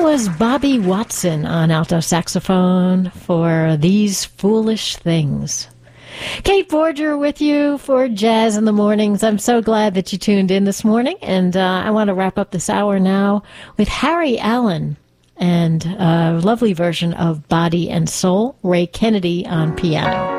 was Bobby Watson on alto saxophone for These Foolish Things. Kate Borger with you for Jazz in the Mornings. I'm so glad that you tuned in this morning, and I want to wrap up this hour now with Harry Allen and a lovely version of Body and Soul, Ray Kennedy on piano.